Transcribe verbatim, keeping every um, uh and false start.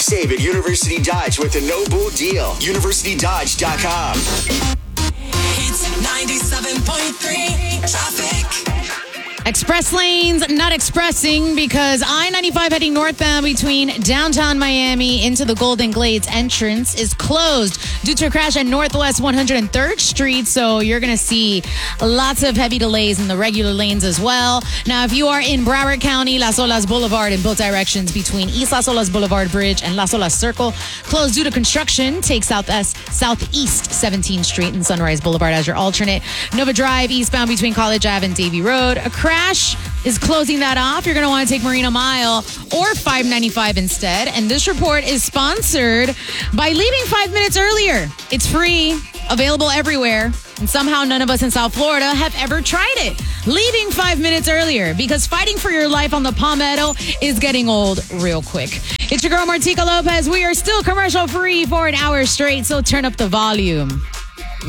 Save at University Dodge with a no-bull deal. university dodge dot com. It's ninety-seven point three traffic. Express lanes not expressing because I ninety-five heading northbound between downtown Miami into the Golden Glades entrance is closed due to a crash at Northwest one hundred third Street. So you're going to see lots of heavy delays in the regular lanes as well. Now, if you are in Broward County, Las Olas Boulevard in both directions between East Las Olas Boulevard Bridge and Las Olas Circle closed due to construction. Take Southwest, Southeast seventeenth Street and Sunrise Boulevard as your alternate. Nova Drive eastbound between College Ave and Davie Road. A crash is closing that off. You're going to want to take Marina Mile or five ninety-five instead. And this report is sponsored by leaving five minutes earlier. It's free, available everywhere. And somehow none of us in South Florida have ever tried it. Leaving five minutes earlier because fighting for your life on the Palmetto is getting old real quick. It's your girl, Martika Lopez. We are still commercial free for an hour straight, so turn up the volume.